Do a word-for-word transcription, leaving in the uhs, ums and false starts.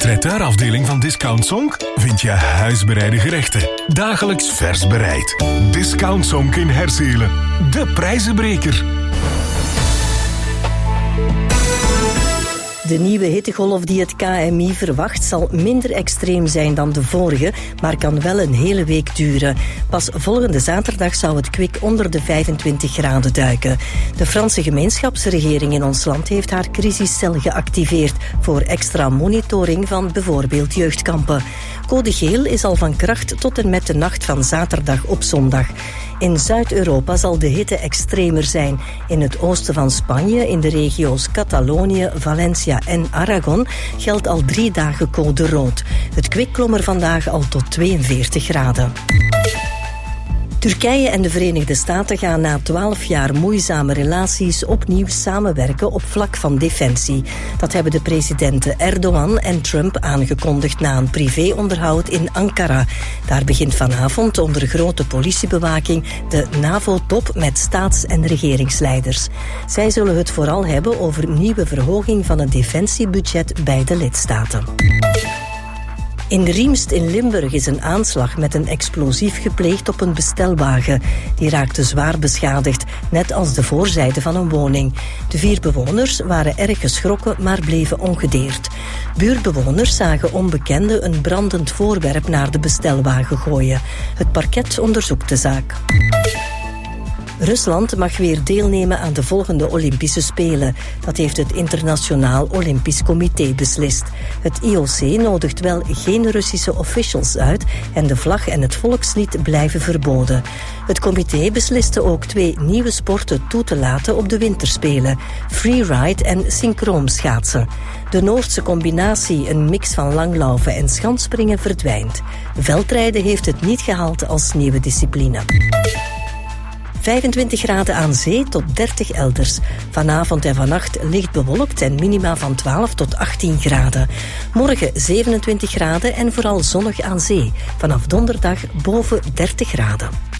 Traiteur-afdeling van Discount Zonk vind je huisbereide gerechten. Dagelijks vers bereid. Discount Zonk in Herzelen. De prijzenbreker. De nieuwe hittegolf die het K M I verwacht zal minder extreem zijn dan de vorige, maar kan wel een hele week duren. Pas volgende zaterdag zou het kwik onder de vijfentwintig graden duiken. De Franse gemeenschapsregering in ons land heeft haar crisiscel geactiveerd voor extra monitoring van bijvoorbeeld jeugdkampen. Code geel is al van kracht tot en met de nacht van zaterdag op zondag. In Zuid-Europa zal de hitte extremer zijn. In het oosten van Spanje, in de regio's Catalonië, Valencia en Aragon geldt al drie dagen code rood. Het kwik klom er vandaag al tot tweeënveertig graden. Turkije en de Verenigde Staten gaan na twaalf jaar moeizame relaties opnieuw samenwerken op vlak van defensie. Dat hebben de presidenten Erdogan en Trump aangekondigd na een privéonderhoud in Ankara. Daar begint vanavond onder grote politiebewaking de NAVO-top met staats- en regeringsleiders. Zij zullen het vooral hebben over nieuwe verhoging van het defensiebudget bij de lidstaten. In Riemst in Limburg is een aanslag met een explosief gepleegd op een bestelwagen. Die raakte zwaar beschadigd, net als de voorzijde van een woning. De vier bewoners waren erg geschrokken, maar bleven ongedeerd. Buurtbewoners zagen onbekenden een brandend voorwerp naar de bestelwagen gooien. Het parket onderzoekt de zaak. Rusland mag weer deelnemen aan de volgende Olympische Spelen. Dat heeft het Internationaal Olympisch Comité beslist. Het I O C nodigt wel geen Russische officials uit en de vlag en het volkslied blijven verboden. Het comité besliste ook twee nieuwe sporten toe te laten op de winterspelen: freeride en synchroonschaatsen. De Noordse combinatie, een mix van langlaufen en schansspringen, verdwijnt. Veldrijden heeft het niet gehaald als nieuwe discipline. vijfentwintig graden aan zee tot dertig elders. Vanavond en vannacht licht bewolkt en minima van twaalf tot achttien graden. Morgen zevenentwintig graden en vooral zonnig aan zee. Vanaf donderdag boven dertig graden.